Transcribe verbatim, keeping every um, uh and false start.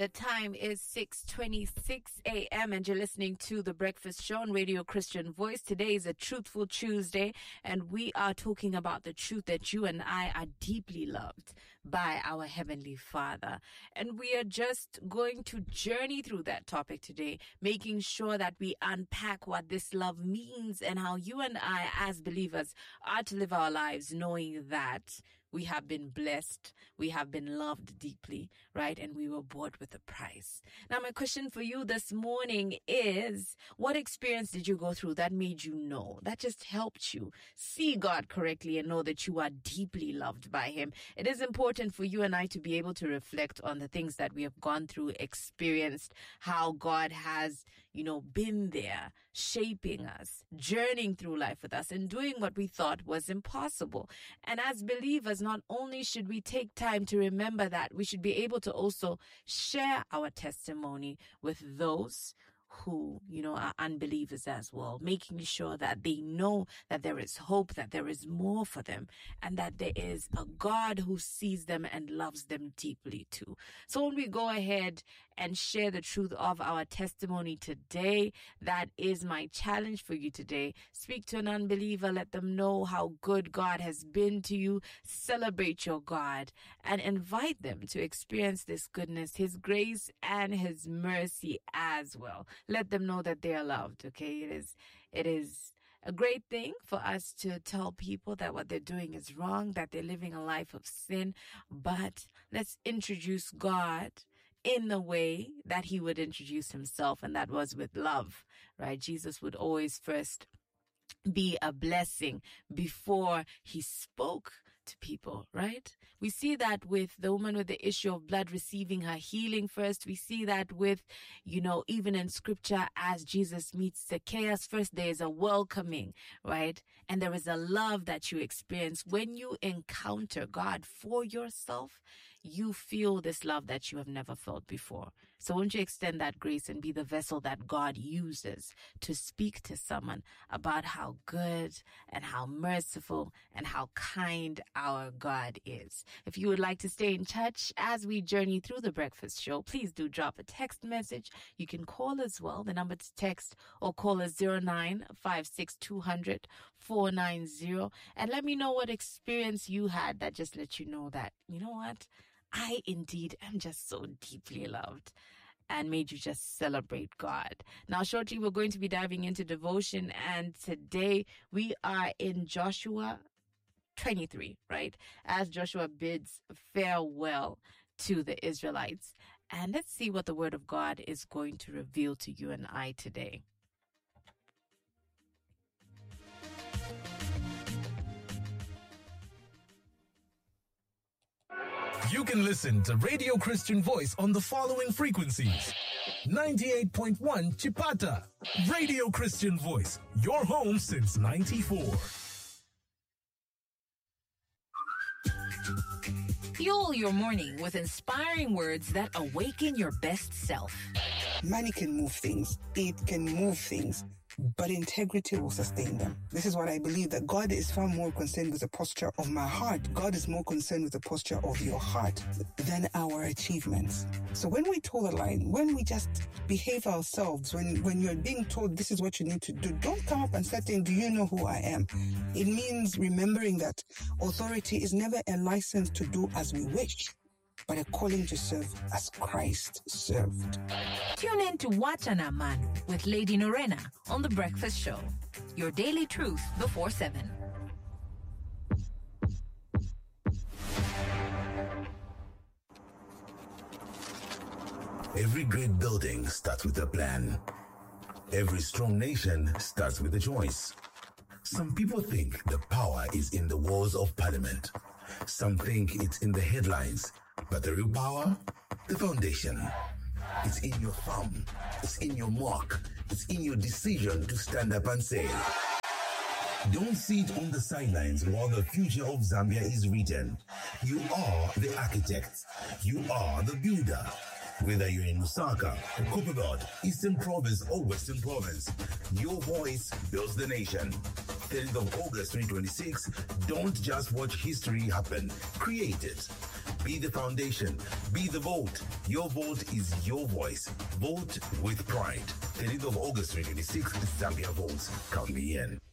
The time is six twenty-six a.m. and you're listening to The Breakfast Show on Radio Christian Voice. Today is a Truthful Tuesday, and we are talking about the truth that you and I are deeply loved by our Heavenly Father. And we are just going to journey through that topic today, making sure that we unpack what this love means and how you and I, as believers, are to live our lives knowing that we have been blessed, we have been loved deeply, right? And we were bought with a price. Now, my question for you this morning is, what experience did you go through that made you know, that just helped you see God correctly and know that you are deeply loved by Him? It is important for you and I to be able to reflect on the things that we have gone through, experienced, how God has, you know, been there, shaping us, journeying through life with us, and doing what we thought was impossible. And as believers, not only should we take time to remember that, we should be able to also share our testimony with those who, you know, are unbelievers as well, making sure that they know that there is hope, that there is more for them, and that there is a God who sees them and loves them deeply too. So when we go ahead and share the truth of our testimony today, that is my challenge for you today. Speak to an unbeliever, let them know how good God has been to you, celebrate your God, and invite them to experience this goodness, His grace and His mercy as well. Let them know that they are loved, okay? It is, it is a great thing for us to tell people that what they're doing is wrong, that they're living a life of sin, but let's introduce God in the way that He would introduce Himself, and that was with love, right? Jesus would always first be a blessing before He spoke to people, right? We see that with the woman with the issue of blood receiving her healing first. We see that with, you know, even in scripture, as Jesus meets Zacchaeus, first there is a welcoming, right? And there is a love that you experience. When you encounter God for yourself, you feel this love that you have never felt before. So won't you extend that grace and be the vessel that God uses to speak to someone about how good and how merciful and how kind our God is. If you would like to stay in touch as we journey through the breakfast show, please do drop a text message. You can call as well. The number to text or call is zero nine five six two zero zero four nine zero. And let me know what experience you had that just let you know that, you know what? I indeed am just so deeply loved, and made you just celebrate God. Now, shortly, we're going to be diving into devotion, and today we are in Joshua twenty-three, right? As Joshua bids farewell to the Israelites. And let's see what the Word of God is going to reveal to you and I today. You can listen to Radio Christian Voice on the following frequencies. ninety-eight point one Chipata. Radio Christian Voice, your home since ninety-four. Fuel your morning with inspiring words that awaken your best self. Money can move things. It can move things, but integrity will sustain them. This is what I believe, that God is far more concerned with the posture of my heart. God is more concerned with the posture of your heart than our achievements. So when we toe the line, when we just behave ourselves, when, when you're being told this is what you need to do, don't come up and start saying, do you know who I am? It means remembering that authority is never a license to do as we wish, but a calling to serve as Christ served. Tune in to Wachana Man with Lady Norena on The Breakfast Show. Your daily truth before seven. Every great building starts with a plan. Every strong nation starts with a choice. Some people think the power is in the walls of parliament. Some think it's in the headlines. But the real power? The foundation. It's in your thumb. It's in your mark. It's in your decision to stand up and say, don't sit on the sidelines while the future of Zambia is written. You are the architect. You are the builder. Whether you're in Lusaka, Copperbelt, Eastern Province, or Western Province, your voice builds the nation. thirtieth of August twenty twenty-six, don't just watch history happen, create it. Be the foundation, be the vote. Your vote is your voice. Vote with pride. thirtieth of August twenty twenty-six, Zambia votes. Count me in.